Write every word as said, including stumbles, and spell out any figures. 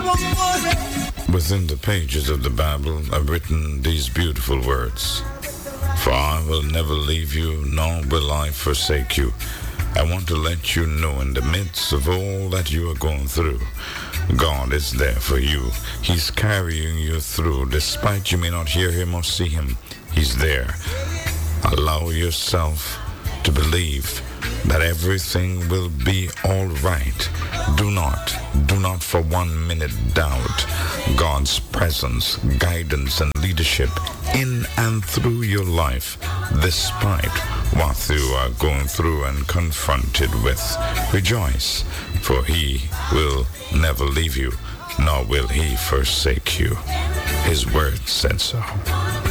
Within the pages of the Bible are written these beautiful words. For I will never leave you, nor will I forsake you. I want to let you know in the midst of all that you are going through, God is there for you. He's carrying you through. Despite you may not hear him or see him, he's there. Allow yourself to believe that everything will be all right. Do not, do not for one minute doubt God's presence, guidance, and leadership in and through your life, despite what you are going through and confronted with. Rejoice, for he will never leave you, nor will he forsake you. His word said so.